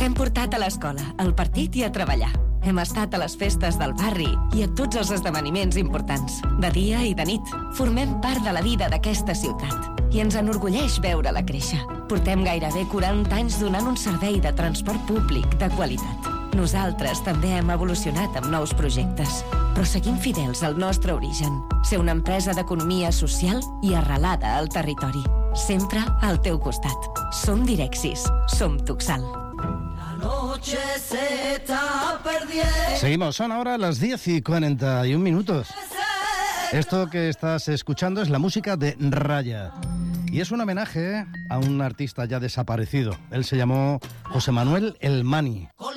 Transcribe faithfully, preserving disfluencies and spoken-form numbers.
T'hem portat a l'escola, al partit i a treballar. Hem estat a les festes del barri i a tots els esdeveniments importants, de dia i de nit. Formem part de la vida d'aquesta ciutat i ens enorgulleix veure-la créixer. Portem gairebé quaranta anys donant un servei de transport públic de qualitat. Nosaltres també hem evolucionat amb nous projectes, però seguim fidels al nostre origen. Ser una empresa d'economia social i arrelada al territori. Sempre al teu costat. Som Direxis. Som Tuxal. Seguimos, son ahora las diez y cuarenta y un minutos. Esto que estás escuchando es la música de Raya. Y es un homenaje a un artista ya desaparecido. Él se llamó José Manuel El Mani.